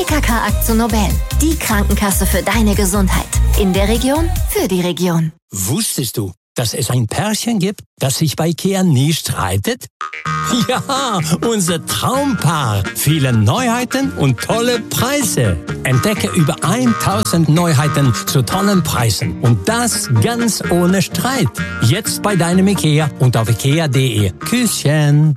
TKK Akzo Nobel, die Krankenkasse für deine Gesundheit. In der Region, für die Region. Wusstest du, dass es ein Pärchen gibt, das sich bei IKEA nie streitet? Ja, unser Traumpaar. Viele Neuheiten und tolle Preise. Entdecke über 1000 Neuheiten zu tollen Preisen. Und das ganz ohne Streit. Jetzt bei deinem IKEA und auf ikea.de. Küsschen.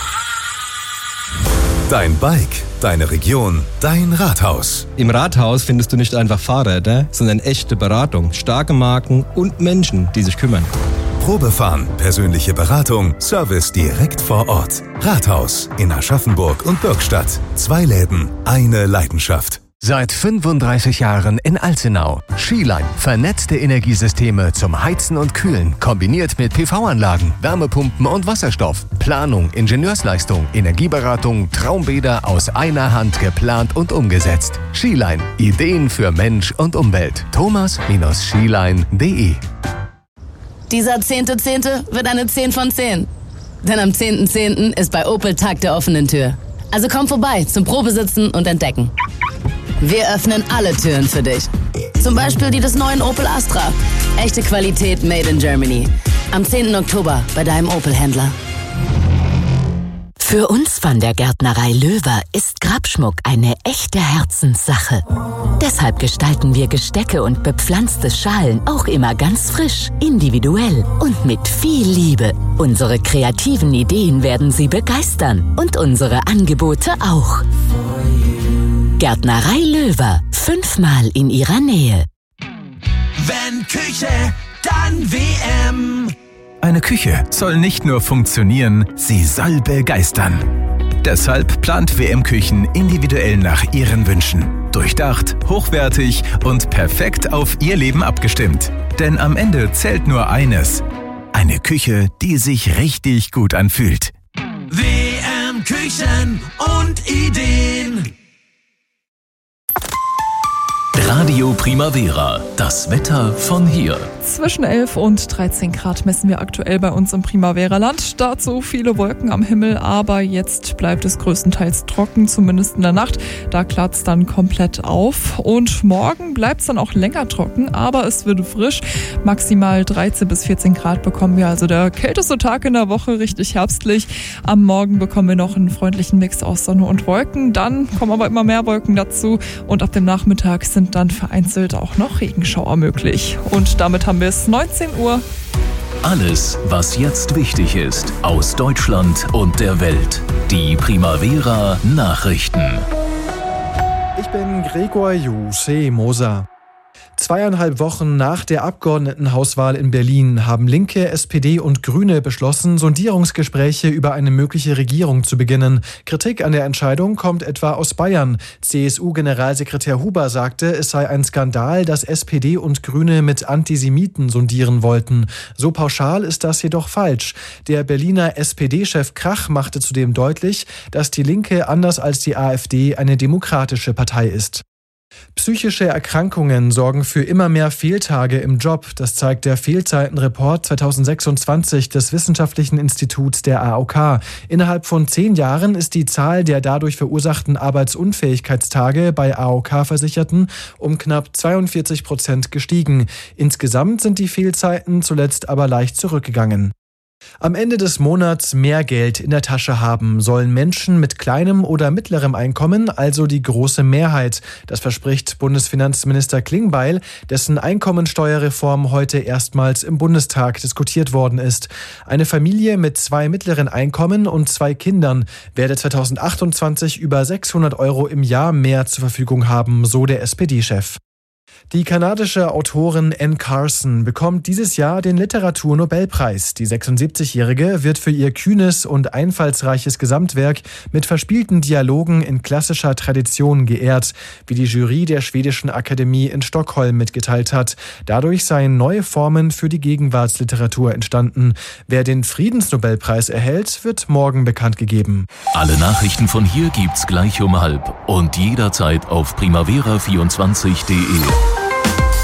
Dein Bike, deine Region, dein Rathaus. Im Rathaus findest du nicht einfach Fahrräder, sondern echte Beratung, starke Marken und Menschen, die sich kümmern. Probefahren, persönliche Beratung, Service direkt vor Ort. Rathaus in Aschaffenburg und Bürgstadt. 2 Läden, eine Leidenschaft. Seit 35 Jahren in Alzenau. Skiline. Vernetzte Energiesysteme zum Heizen und Kühlen. Kombiniert mit PV-Anlagen, Wärmepumpen und Wasserstoff. Planung, Ingenieursleistung, Energieberatung, Traumbäder aus einer Hand geplant und umgesetzt. Skiline. Ideen für Mensch und Umwelt. thomas-skiline.de. Dieser 10.10. wird eine 10 von 10. Denn am 10.10. ist bei Opel Tag der offenen Tür. Also komm vorbei zum Probesitzen und Entdecken. Wir öffnen alle Türen für dich. Zum Beispiel die des neuen Opel Astra. Echte Qualität made in Germany. Am 10. Oktober bei deinem Opel-Händler. Für uns von der Gärtnerei Löwer ist Grabschmuck eine echte Herzenssache. Deshalb gestalten wir Gestecke und bepflanzte Schalen auch immer ganz frisch, individuell und mit viel Liebe. Unsere kreativen Ideen werden Sie begeistern und unsere Angebote auch. Gärtnerei Löwer, 5-mal in Ihrer Nähe. Wenn Küche, dann WM. Eine Küche soll nicht nur funktionieren, sie soll begeistern. Deshalb plant WM Küchen individuell nach Ihren Wünschen. Durchdacht, hochwertig und perfekt auf Ihr Leben abgestimmt. Denn am Ende zählt nur eines: eine Küche, die sich richtig gut anfühlt. WM Küchen und Ideen. Radio Primavera, das Wetter von hier. Zwischen 11 und 13 Grad messen wir aktuell bei uns im Primavera-Land. Dazu viele Wolken am Himmel, aber jetzt bleibt es größtenteils trocken, zumindest in der Nacht. Da klart es dann komplett auf. Und morgen bleibt es dann auch länger trocken, aber es wird frisch. Maximal 13 bis 14 Grad bekommen wir, also der kälteste Tag in der Woche, richtig herbstlich. Am Morgen bekommen wir noch einen freundlichen Mix aus Sonne und Wolken. Dann kommen aber immer mehr Wolken dazu und ab dem Nachmittag sind dann vereinzelt auch noch Regenschauer möglich. Und damit haben wir es 19 Uhr. Alles, was jetzt wichtig ist, aus Deutschland und der Welt. Die Primavera Nachrichten. Ich bin Gregor Jose Moser. 2,5 Wochen nach der Abgeordnetenhauswahl in Berlin haben Linke, SPD und Grüne beschlossen, Sondierungsgespräche über eine mögliche Regierung zu beginnen. Kritik an der Entscheidung kommt etwa aus Bayern. CSU-Generalsekretär Huber sagte, es sei ein Skandal, dass SPD und Grüne mit Antisemiten sondieren wollten. So pauschal ist das jedoch falsch. Der Berliner SPD-Chef Krach machte zudem deutlich, dass die Linke anders als die AfD eine demokratische Partei ist. Psychische Erkrankungen sorgen für immer mehr Fehltage im Job. Das zeigt der Fehlzeitenreport 2026 des Wissenschaftlichen Instituts der AOK. Innerhalb von 10 Jahren ist die Zahl der dadurch verursachten Arbeitsunfähigkeitstage bei AOK-Versicherten um knapp 42% gestiegen. Insgesamt sind die Fehlzeiten zuletzt aber leicht zurückgegangen. Am Ende des Monats mehr Geld in der Tasche haben sollen Menschen mit kleinem oder mittlerem Einkommen, also die große Mehrheit. Das verspricht Bundesfinanzminister Klingbeil, dessen Einkommensteuerreform heute erstmals im Bundestag diskutiert worden ist. Eine Familie mit 2 mittleren Einkommen und 2 Kindern werde 2028 über 600 € im Jahr mehr zur Verfügung haben, so der SPD-Chef. Die kanadische Autorin Anne Carson bekommt dieses Jahr den Literaturnobelpreis. Die 76-Jährige wird für ihr kühnes und einfallsreiches Gesamtwerk mit verspielten Dialogen in klassischer Tradition geehrt, wie die Jury der Schwedischen Akademie in Stockholm mitgeteilt hat. Dadurch seien neue Formen für die Gegenwartsliteratur entstanden. Wer den Friedensnobelpreis erhält, wird morgen bekannt gegeben. Alle Nachrichten von hier gibt's gleich um 12:30 und jederzeit auf primavera24.de.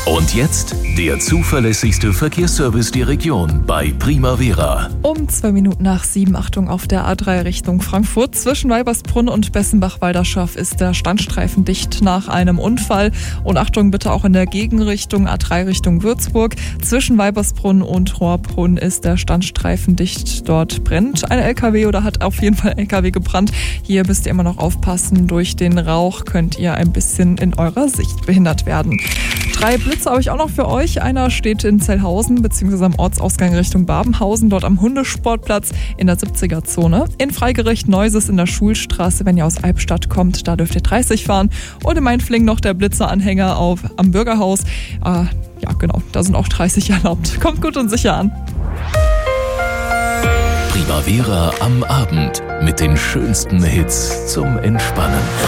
Und jetzt der zuverlässigste Verkehrsservice der Region bei Primavera. Um 2 Minuten nach 7, Achtung, auf der A3 Richtung Frankfurt. Zwischen Weibersbrunn und Bessenbach-Walderschaff ist der Standstreifen dicht nach einem Unfall. Und Achtung bitte auch in der Gegenrichtung A3 Richtung Würzburg. Zwischen Weibersbrunn und Rohrbrunn ist der Standstreifen dicht. Dort brennt ein LKW oder hat auf jeden Fall ein LKW gebrannt. Hier müsst ihr immer noch aufpassen. Durch den Rauch könnt ihr ein bisschen in eurer Sicht behindert werden. 3 Blitze habe ich auch noch für euch. Einer steht in Zellhausen bzw. am Ortsausgang Richtung Babenhausen, dort am Hundesportplatz in der 70er-Zone. In Freigericht Neuses in der Schulstraße, wenn ihr aus Albstadt kommt, da dürft ihr 30 fahren. Und in Mainflingen noch der Blitzeranhänger am Bürgerhaus. Ja, genau, da sind auch 30 erlaubt. Kommt gut und sicher an. Primavera am Abend mit den schönsten Hits zum Entspannen.